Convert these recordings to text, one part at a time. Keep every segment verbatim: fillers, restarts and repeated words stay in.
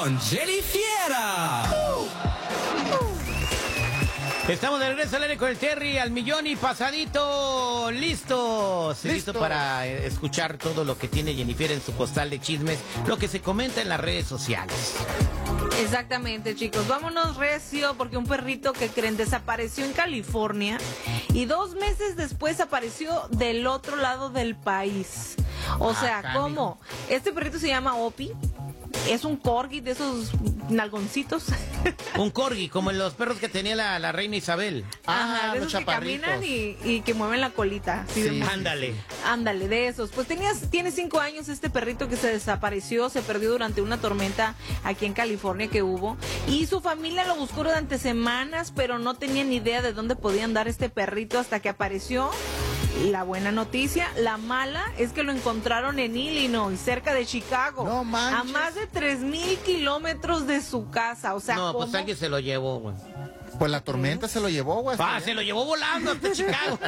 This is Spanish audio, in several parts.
con Jenny Fiera. Uh, uh. Estamos de regreso al aire con el Terry al millón y pasadito. Listos. Listo. Listo para escuchar todo lo que tiene Jennifer en su postal de chismes, lo que se comenta en las redes sociales. Exactamente, chicos. Vámonos recio porque un perrito que creen desapareció en California y dos meses después apareció del otro lado del país. O ah, sea, canijo. ¿Cómo? Este perrito se llama Opie. Es un corgi de esos nalgoncitos. Un corgi, como los perros que tenía la, la reina Isabel. Ajá, ah, de esos que caminan y, y que mueven la colita. Sí, ándale. Ándale, de esos. Pues tenías, tiene cinco años este perrito que se desapareció, se perdió durante una tormenta aquí en California que hubo. Y su familia lo buscó durante semanas, pero no tenían idea de dónde podía andar este perrito hasta que apareció. La buena noticia, la mala es que lo encontraron en Illinois, cerca de Chicago. No manches. A más de tres mil kilómetros de su casa. O sea, no, ¿cómo? Pues alguien se lo llevó, güey. Pues la tormenta ¿Sí? se lo llevó, güey. Ah, se lo llevó volando hasta Chicago.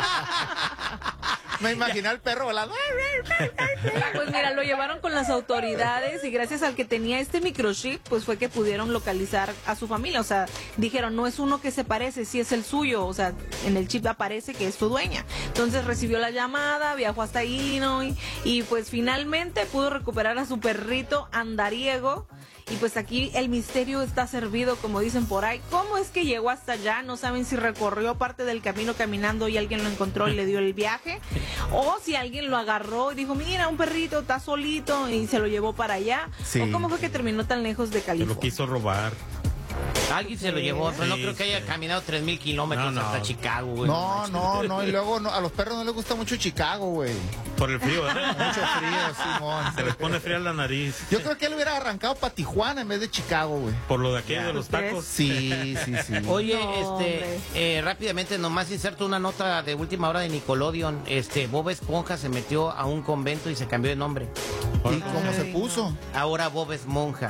Me imaginé al perro volando. Pues mira, lo llevaron con las autoridades y gracias al que tenía este microchip, pues fue que pudieron localizar a su familia. O sea, dijeron, no es uno que se parece, sí es el suyo. O sea, en el chip aparece que es su dueña. Entonces recibió la llamada, viajó hasta Illinois y pues finalmente pudo recuperar a su perrito andariego. Y pues aquí el misterio está servido, como dicen por ahí. ¿Cómo es que llegó hasta allá? No saben si recorrió parte del camino caminando y alguien lo encontró y le dio el viaje. O si alguien lo agarró y dijo, mira, un perrito está solito y se lo llevó para allá. Sí. O cómo fue que terminó tan lejos de California. Se lo quiso robar. Alguien se lo llevó, pero sí, no creo que haya sí. caminado tres mil kilómetros no, no. hasta Chicago, güey. No, no, no, y luego no, a los perros no les gusta mucho Chicago, güey. Por el frío, ¿eh? Mucho frío, Simón. Se les pone fría la nariz. Yo creo que él hubiera arrancado para Tijuana en vez de Chicago, güey. Por lo de aquello de los tacos. Sí, sí, sí. Oye, no, este, eh, rápidamente, nomás inserto una nota de última hora de Nickelodeon. Este, Bob Esponja se metió a un convento y se cambió de nombre. ¿Y cómo Ay, se puso? No. Ahora Bob es monja.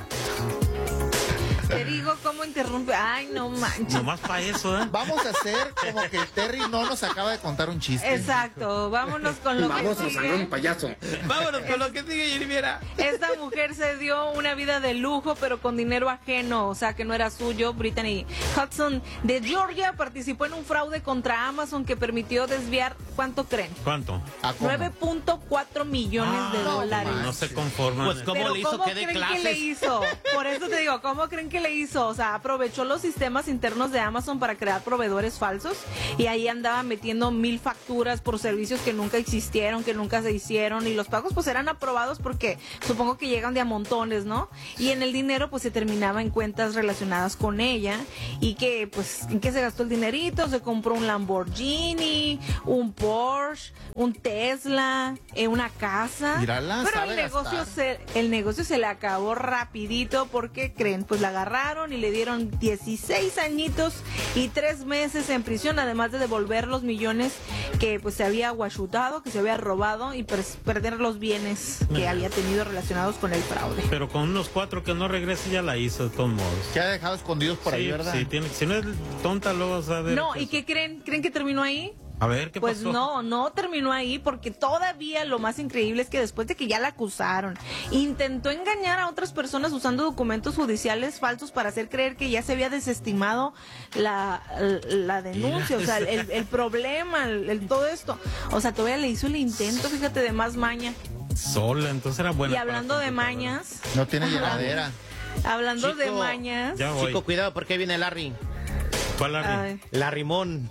Te digo cómo interrumpe. Ay, no manches. Nomás para eso, ¿eh? Vamos a hacer como que el Terry no nos acaba de contar un chiste. Exacto. Vámonos con lo Vamos que sigue. Vamos a un payaso. Vámonos con lo que sigue, Jennifer. Esta mujer se dio una vida de lujo, pero con dinero ajeno, o sea, que no era suyo. Brittany Hudson de Georgia participó en un fraude contra Amazon que permitió desviar, ¿cuánto creen? ¿Cuánto? nueve punto cuatro millones ah, de dólares. No se conforman. Pues cómo pero le hizo ¿cómo que de creen clases? que le hizo? Por eso te digo, ¿cómo creen que le hizo? O sea, aprovechó los sistemas internos de Amazon para crear proveedores falsos y ahí andaba metiendo mil facturas por servicios que nunca existieron, que nunca se hicieron y los pagos pues eran aprobados porque supongo que llegan de a montones, ¿no? Y en el dinero pues se terminaba en cuentas relacionadas con ella y que pues ¿en qué se gastó el dinerito? Se compró un Lamborghini, un Porsche, un Tesla, eh, una casa. Mírala, pero sabe el negocio gastar. se el negocio se le acabó rapidito porque creen, pues la agarraron y le dieron dieciséis añitos y tres meses en prisión, además de devolver los millones que pues se había guachutado, que se había robado y per perder los bienes que había tenido relacionados con el fraude. Pero con unos cuatro que no regrese ya la hizo de todos modos. Que ha dejado escondidos por sí, ahí, ¿verdad? Sí, tiene, si no es tonta luego sabe. No, ¿y qué creen? ¿Creen que terminó ahí? A ver, ¿qué pues pasó? Pues no, no terminó ahí porque todavía lo más increíble es que después de que ya la acusaron, intentó engañar a otras personas usando documentos judiciales falsos para hacer creer que ya se había desestimado la, la denuncia, o sea, el, el problema, el, el, todo esto. O sea, todavía le hizo el intento, fíjate, de más maña. Sola, entonces era buena. Y hablando de mañas... No tiene llenadera. Hablando Chico, de mañas... Chico, cuidado porque viene Larry. ¿Cuál Larry? Ay. Larrimón.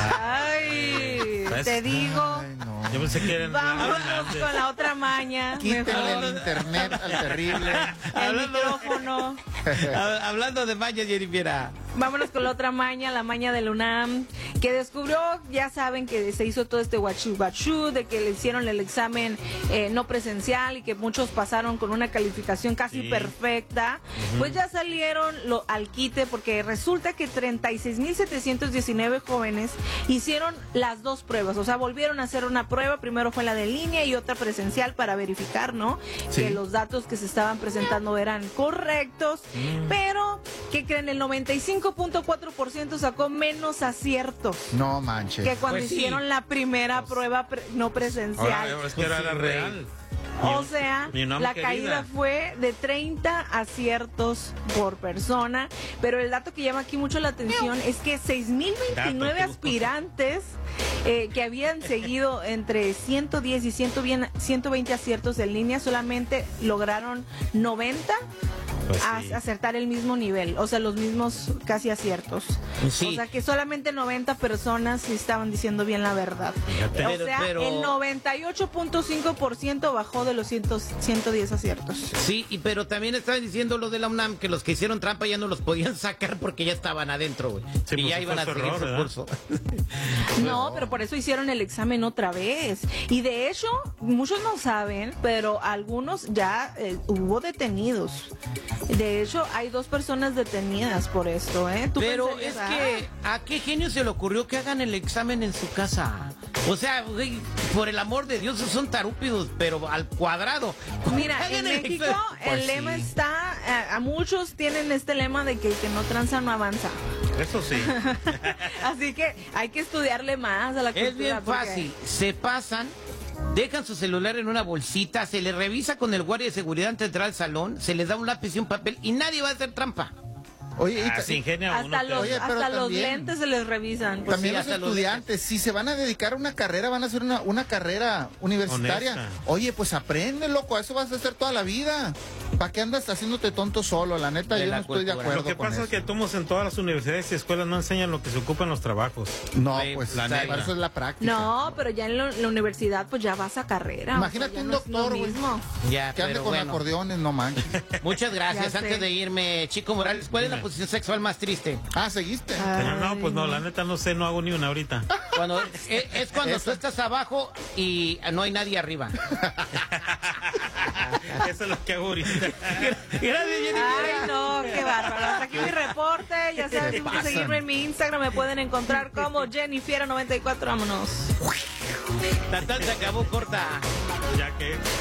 Ay, ¿Ves? te digo. Ay, no. Yo pensé que eran. Vámonos con la otra maña. Quítenle el internet al terrible. El micrófono. Hablando de mañas, Jennifer. Vámonos con la otra maña, la maña del UNAM, que descubrió, ya saben que se hizo todo este guachú guachú, de que le hicieron el examen eh, no presencial y que muchos pasaron con una calificación casi sí. perfecta. Uh-huh. Pues ya salieron lo, al quite porque resulta que treinta y seis mil setecientos diecinueve jóvenes hicieron las dos pruebas, o sea, volvieron a hacer una prueba, primero fue la de línea y otra presencial para verificar, ¿no? Sí. Que los datos que se estaban presentando eran correctos, mm. pero, ¿qué creen? El noventa y cinco punto cuatro por ciento sacó menos aciertos. No manches. Que cuando pues hicieron sí. la primera pues, prueba pre no presencial. Ahora, es que era la real. O sea, mi UNAM la querida. caída fue de treinta aciertos por persona, pero el dato que llama aquí mucho la atención es que seis mil veintinueve Dato, aspirantes eh, que habían seguido entre ciento diez y ciento veinte aciertos en línea solamente lograron noventa Pues a- sí. acertar el mismo nivel, o sea, los mismos casi aciertos. Sí. O sea, que solamente noventa personas sí estaban diciendo bien la verdad. Fíjate. O Pero- sea, pero- el noventa y ocho punto cinco por ciento bajó de los cien, ciento diez aciertos. Sí, y pero también estaban diciendo lo de la UNAM que los que hicieron trampa ya no los podían sacar porque ya estaban adentro, güey. Sí, y pues ya fue iban a su seguir error, su ¿verdad? curso. No, pero por eso hicieron el examen otra vez. Y de hecho, muchos no saben, pero algunos ya eh, hubo detenidos. De hecho, hay dos personas detenidas por esto, ¿eh? ¿Tú Pero pensarías, es ah, que, ¿a qué genio se le ocurrió que hagan el examen en su casa? O sea, güey, por el amor de Dios, son tarúpidos, pero al cuadrado. Mira, Hagan en el México examen. el Pues lema sí. está, a, a muchos tienen este lema de que el que no tranza no avanza. Eso sí. Así que hay que estudiarle más a la cultura. Es bien porque- fácil. Se pasan, dejan su celular en una bolsita, se les revisa con el guardia de seguridad antes de entrar al salón, se les da un lápiz y un papel y nadie va a hacer trampa. Oye, y Ah, ta- se ingenia uno. Hasta te- los, Oye, pero hasta los también- lentes se les revisan. Pues también sí, los hasta los estudiantes, si se van a dedicar a una carrera, van a hacer una, una carrera universitaria. Honesta. Oye, pues aprende, loco, a eso vas a hacer toda la vida. ¿Para qué andas haciéndote tonto solo? La neta, De yo la no estoy de cultura. acuerdo Lo que con pasa eso. es que tomos en todas las universidades y escuelas no enseñan lo que se ocupa en los trabajos. No, Güey, pues la para neta. eso es la práctica. No, pero ya en lo- la universidad pues ya vas a carrera. Imagínate o sea, ya un no es lo doctor, güey. mismo. Ya, Que ande pero con bueno. acordeones, no manches. Muchas gracias. Ya sé. Antes de irme, Chico Morales, ¿cuál es la posición sexual más triste? Ah, ¿seguiste? Pero no, Ay, pues no, la neta no sé, no hago ni una ahorita. Cuando, es, es cuando Esa. tú estás abajo y no hay nadie arriba. Eso es lo que hago ahorita. Gracias, Jennifer. Ay, no, qué bárbaro. Hasta aquí mi reporte. Ya saben, tienen que pasan? seguirme en mi Instagram. Me pueden encontrar como Jennifer noventa y cuatro. Vámonos. Tan, tan, se acabó corta. Ya que.